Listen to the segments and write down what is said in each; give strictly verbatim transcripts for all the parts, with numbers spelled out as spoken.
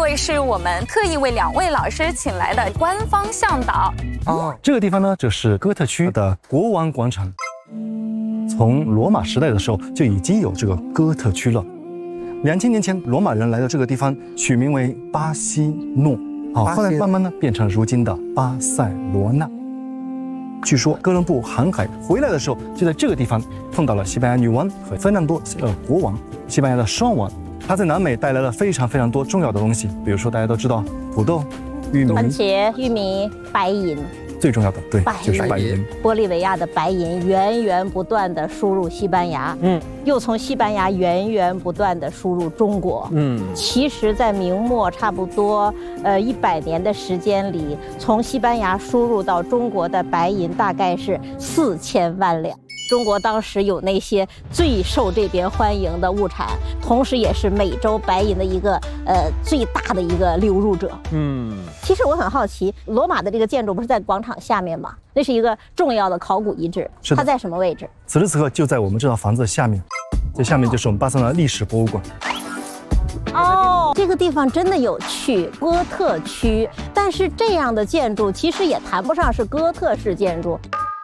位是我们特意为两位老师请来的官方向导。 哦，这个地方呢，就是哥特区的国王广场。从罗马时代的时候就已经有这个哥特区了。两千年前，罗马人来到这个地方，取名为巴西诺，好，后来慢慢呢变成如今的巴塞罗那。据说哥伦布航海回来的时候，就在这个地方碰到了西班牙女王和费南多呃国王，西班牙的双王。他在南美带来了非常非常多重要的东西，比如说大家都知道土豆、玉米、 番茄、玉米、白银。 最重要的，对，就是白银。 玻利维亚的白银源源不断的输入西班牙，嗯，又从西班牙源源不断的输入中国，嗯。其实，在明末差不多呃一百年的时间里，从西班牙输入到中国的白银大概是四千万两。中国当时有那些最受这边欢迎的物产，同时也是美洲白银的一个呃最大的一个流入者。嗯，其实我很好奇，罗马的这个建筑不是在广场下面吗？那是一个重要的考古遗址，它在什么位置？ 此时此刻就在我们这套房子的下面，这下面就是我们巴塞罗那历史博物馆。 哦，这个地方真的有趣，哥特区。但是这样的建筑其实也谈不上是哥特式建筑。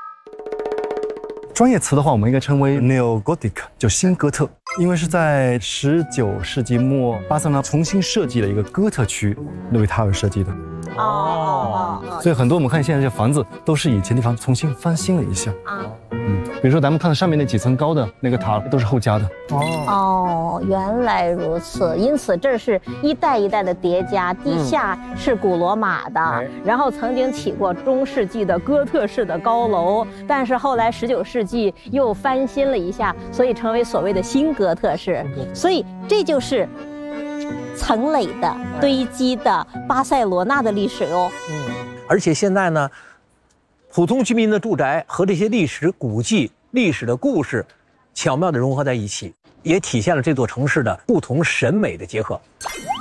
专业词的话，我们应该称为 Neo-Gothic， 就新哥特，因为是在十九世纪末，巴塞罗那重新设计了一个哥特区，路易塔尔设计的。哦，所以很多我们看现在这些房子都是以前地方重新翻新了一下。啊，嗯，比如说咱们看到上面那几层高的那个塔都是后加的。 哦哦，原来如此，因此这是一代一代的叠加，地下是古罗马的，嗯、然后曾经起过中世纪的哥特式的高楼，但是后来十九世纪又翻新了一下，所以成为所谓的新哥特式。所以这就是层垒的堆积的巴塞罗那的历史哟。 嗯，而且现在呢，普通居民的住宅和这些历史古迹、历史的故事，巧妙地融合在一起，也体现了这座城市的不同审美的结合。